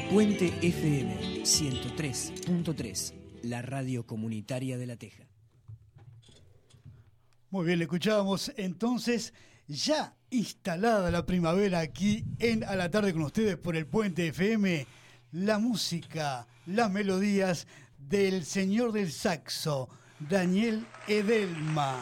Puente FM 103.3, la radio comunitaria de La Teja. Muy bien, le escuchábamos entonces, ya instalada la primavera aquí en A la Tarde con ustedes por el Puente FM, la música, las melodías del señor del saxo, Daniel Edelman.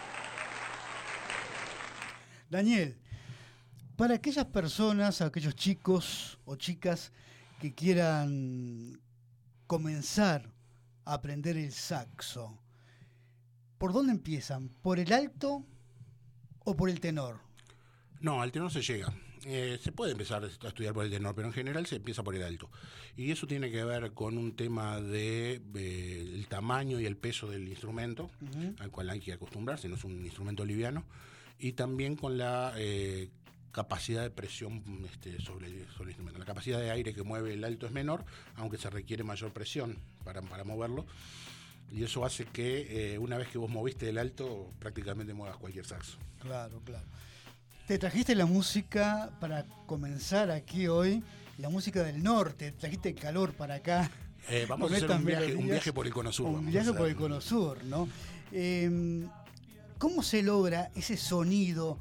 Daniel, para aquellas personas, aquellos chicos o chicas que quieran comenzar a aprender el saxo, ¿por dónde empiezan? ¿Por el alto o por el tenor? No, al tenor se llega. Se puede empezar a estudiar por el tenor, pero en general se empieza por el alto. Y eso tiene que ver con un tema de el tamaño y el peso del instrumento, al cual hay que acostumbrarse, no es un instrumento liviano, y también con la capacidad de presión sobre el instrumento. La capacidad de aire que mueve el alto es menor, aunque se requiere mayor presión para moverlo. Y eso hace que una vez que vos moviste el alto, prácticamente muevas cualquier saxo. Claro, claro. Te trajiste la música para comenzar aquí hoy, la música del norte, trajiste el calor para acá. Vamos a hacer un viaje por el Cono Sur. Un viaje por el Cono Sur, ¿no? ¿Cómo se logra ese sonido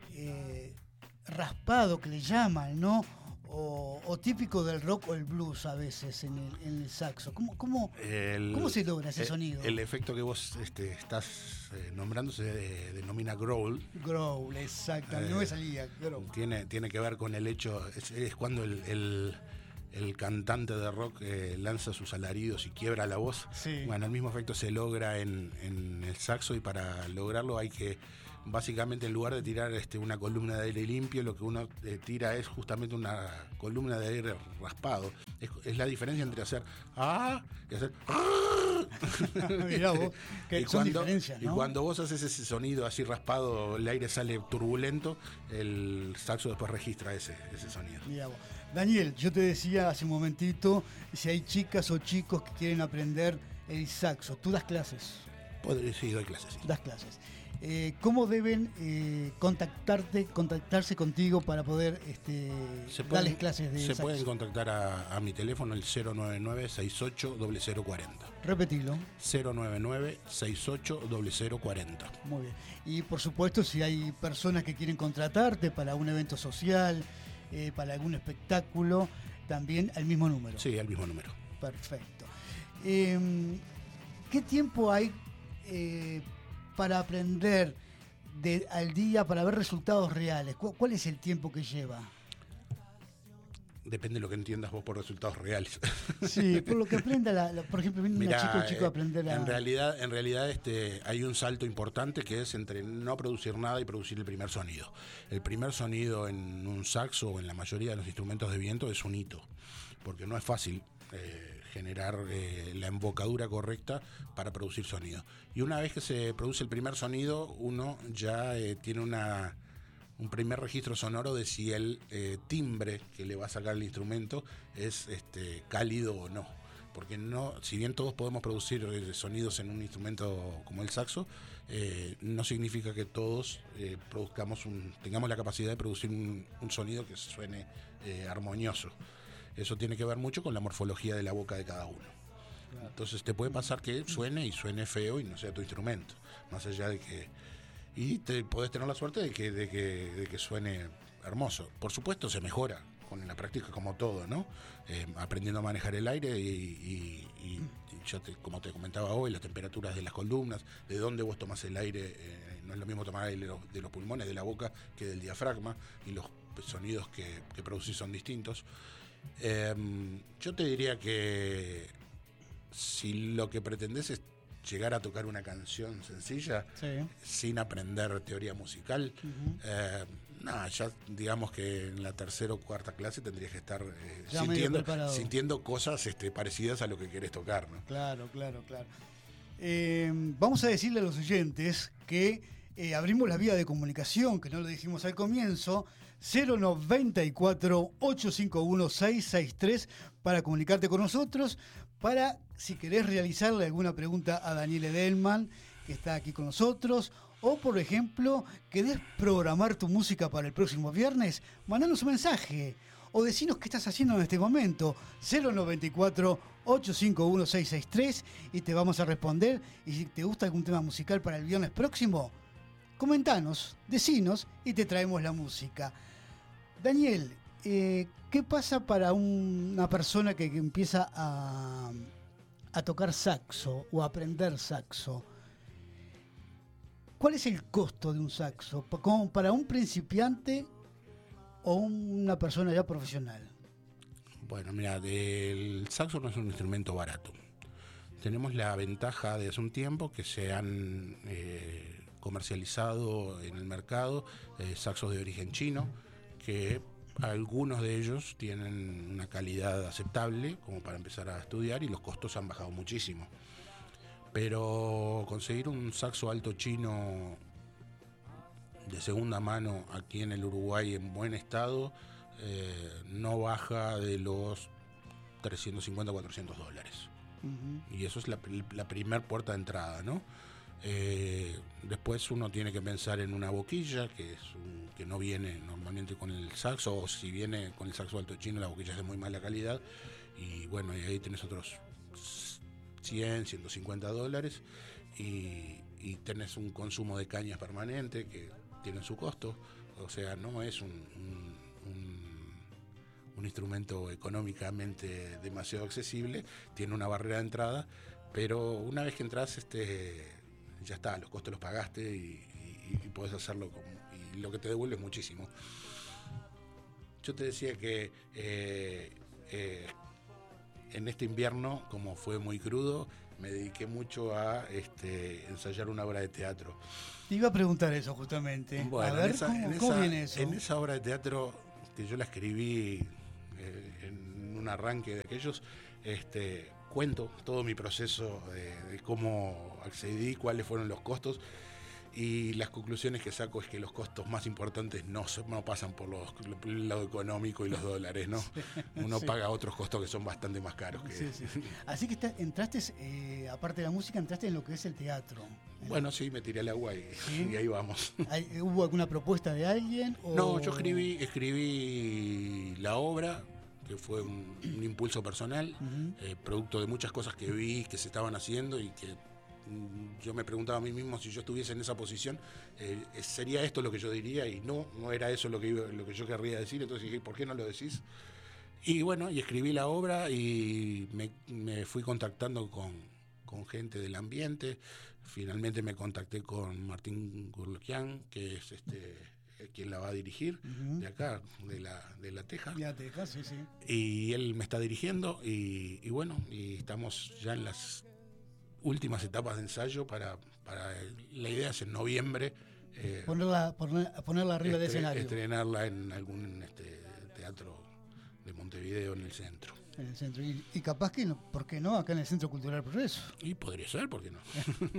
raspado que le llaman, ¿no? O típico del rock o el blues a veces en el saxo. ¿Cómo se logra ese sonido? El efecto que vos estás nombrando se denomina growl. Growl, exacto. No me salía. Growl. Tiene que ver con el hecho, es cuando el cantante de rock lanza sus alaridos y quiebra la voz. Sí. Bueno, el mismo efecto se logra en el saxo, y para lograrlo hay que, básicamente, en lugar de tirar una columna de aire limpio, lo que uno tira es justamente una columna de aire raspado. Es la diferencia entre hacer ¡ah! y hacer ¡ah! Mirá vos, que son diferencias, ¿no? Y cuando vos haces ese sonido así raspado, el aire sale turbulento, el saxo después registra ese sonido. Mirá vos. Daniel, yo te decía hace un momentito, si hay chicas o chicos que quieren aprender el saxo, ¿tú das clases? Sí, doy clases, sí. Das clases. ¿Cómo deben contactarse contigo para poder darles clases de Se saxo? pueden contactar a mi teléfono, el 099-680040. Repetilo. 099-680040. Muy bien. Y por supuesto, si hay personas que quieren contratarte para un evento social, para algún espectáculo, también al mismo número. Sí, al mismo número. Perfecto. ¿Qué tiempo hay para aprender al día, para ver resultados reales? ¿Cuál es el tiempo que lleva? Depende de lo que entiendas vos por resultados reales. Sí, por lo que aprenda, por ejemplo, viene una chico a aprender a... En realidad hay un salto importante que es entre no producir nada y producir el primer sonido. El primer sonido en un saxo o en la mayoría de los instrumentos de viento es un hito, porque no es fácil generar la embocadura correcta para producir sonido. Y una vez que se produce el primer sonido, uno ya tiene un primer registro sonoro de si el timbre que le va a sacar el instrumento es cálido o no. Porque no, si bien todos podemos producir sonidos en un instrumento como el saxo, no significa que todos tengamos la capacidad de producir un sonido que suene armonioso. Eso tiene que ver mucho con la morfología de la boca de cada uno. Claro. Entonces te puede pasar que suene feo y no sea tu instrumento, más allá de que... Y podés tener la suerte de que suene hermoso. Por supuesto se mejora con la práctica, como todo, ¿no? Aprendiendo a manejar el aire y yo como te comentaba hoy, las temperaturas de las columnas, de dónde vos tomás el aire, no es lo mismo tomar aire de los pulmones, de la boca, que del diafragma, y los sonidos que producís son distintos. Yo te diría que si lo que pretendés es llegar a tocar una canción sencilla, sí, sin aprender teoría musical, ya digamos que en la tercera o cuarta clase tendrías que estar sintiendo cosas parecidas a lo que querés tocar, ¿no? Claro. Vamos a decirle a los oyentes que abrimos la vía de comunicación, que no lo dijimos al comienzo, 094-851-663 para comunicarte con nosotros, para si querés realizarle alguna pregunta a Daniel Edelman, que está aquí con nosotros, o por ejemplo, querés programar tu música para el próximo viernes, mandanos un mensaje, o decinos qué estás haciendo en este momento. 094-851-663 y te vamos a responder. Y si te gusta algún tema musical para el viernes próximo, comentanos, decinos y te traemos la música. Daniel, ¿qué pasa para una persona que empieza a tocar saxo o a aprender saxo? ¿Cuál es el costo de un saxo? Como para un principiante o una persona ya profesional. Bueno, mira, el saxo no es un instrumento barato. Tenemos la ventaja de hace un tiempo que se han comercializado en el mercado saxos de origen chino, que algunos de ellos tienen una calidad aceptable como para empezar a estudiar y los costos han bajado muchísimo. Pero conseguir un saxo alto chino de segunda mano aquí en el Uruguay en buen estado no baja de los $350 a $400. Y eso es la primer puerta de entrada, ¿no? Después uno tiene que pensar en una boquilla que no viene normalmente con el saxo, o si viene con el saxo alto chino la boquilla es de muy mala calidad y bueno, y ahí tenés otros $100, $150 y tenés un consumo de cañas permanente que tiene su costo, o sea, no es un instrumento económicamente demasiado accesible, tiene una barrera de entrada, pero una vez que entras ya está, los costos los pagaste y podés hacerlo y lo que te devuelve es muchísimo. Yo te decía que en este invierno, como fue muy crudo, me dediqué mucho a ensayar una obra de teatro. Te iba a preguntar eso justamente. Bueno, a ver, ¿cómo viene eso? En esa obra de teatro, que yo la escribí en un arranque de aquellos, cuento todo mi proceso de cómo accedí, cuáles fueron los costos, y las conclusiones que saco es que los costos más importantes no pasan por el lado económico y los dólares, ¿no? Uno paga otros costos que son bastante más caros. Sí. Así que entraste, aparte de la música, entraste en lo que es el teatro. Bueno, sí, me tiré al agua y ahí vamos. ¿Hubo alguna propuesta de alguien? No, yo escribí la obra, que fue un impulso personal, producto de muchas cosas que vi que se estaban haciendo y que yo me preguntaba a mí mismo si yo estuviese en esa posición, ¿sería esto lo que yo diría? Y no era eso lo que yo querría decir, entonces dije, ¿por qué no lo decís? Y bueno, y escribí la obra y me fui contactando con gente del ambiente. Finalmente me contacté con Martín Gurluquian, que es quien la va a dirigir, de acá, de La Teja. De La Teja, sí. Y él me está dirigiendo y bueno, y estamos ya en las últimas etapas de ensayo para la idea es en noviembre ponerla arriba del escenario, estrenarla en algún teatro de Montevideo en el centro. En el centro. Y capaz que, ¿por qué no? Acá en el Centro Cultural Progreso. Y podría ser, ¿por qué no?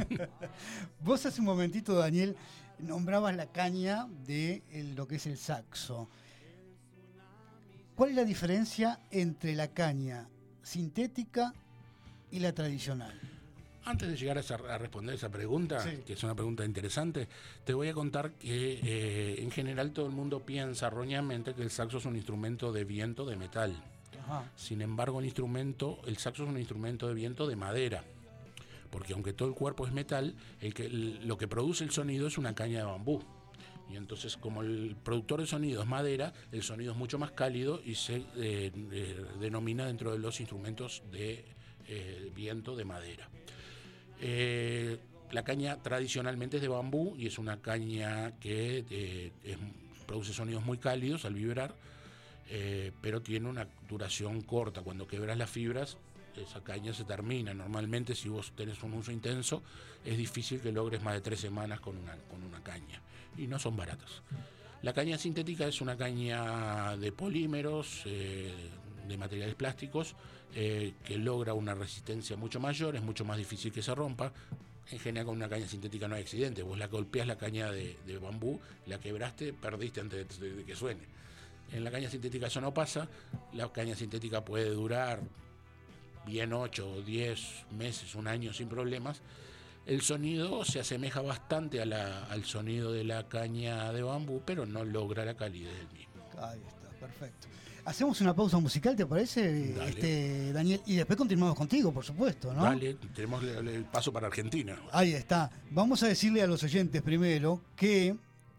Vos hace un momentito, Daniel, nombrabas la caña de lo que es el saxo. ¿Cuál es la diferencia entre la caña sintética y la tradicional? Antes de llegar a responder esa pregunta, sí, que es una pregunta interesante, te voy a contar que en general todo el mundo piensa erróneamente que el saxo es un instrumento de viento de metal. Ajá. Sin embargo, el saxo es un instrumento de viento de madera, porque aunque todo el cuerpo es metal, lo que produce el sonido es una caña de bambú. Y entonces, como el productor de sonido es madera, el sonido es mucho más cálido y se denomina dentro de los instrumentos de viento de madera. La caña tradicionalmente es de bambú y es una caña que produce sonidos muy cálidos al vibrar, pero tiene una duración corta. Cuando quebras las fibras, esa caña se termina. Normalmente, si vos tenés un uso intenso, es difícil que logres más de 3 semanas con una caña, y no son baratas. La caña sintética es una caña de polímeros, de materiales plásticos, que logra una resistencia mucho mayor, es mucho más difícil que se rompa. En general, con una caña sintética no hay accidente. Vos la golpeás, la caña de bambú, la quebraste, perdiste antes de que suene. En la caña sintética eso no pasa. La caña sintética puede durar bien 8 o 10 meses, un año sin problemas. El sonido se asemeja bastante al sonido de la caña de bambú, pero no logra la calidez del mismo. Ahí está, perfecto. Hacemos una pausa musical, ¿te parece, Daniel? Y después continuamos contigo, por supuesto, ¿no? Dale, tenemos el paso para Argentina. Ahí está. Vamos a decirle a los oyentes primero que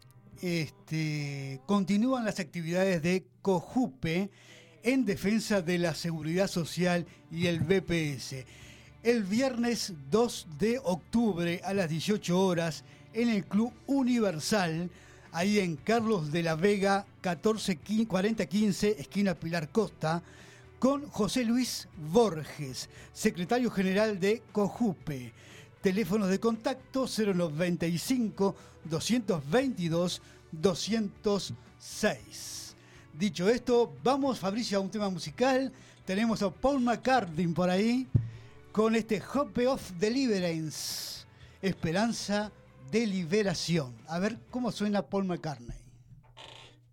continúan las actividades de COJUPE en defensa de la seguridad social y el BPS. El viernes 2 de octubre a las 18 horas en el Club Universal, ahí en Carlos de la Vega 4015, esquina Pilar Costa, con José Luis Borges, secretario general de COJUPE. Teléfonos de contacto 095 222 206. Dicho esto, vamos, Fabricio, a un tema musical. Tenemos a Paul McCartney por ahí con Hope of Deliverance, esperanza de liberación. A ver cómo suena Paul McCartney.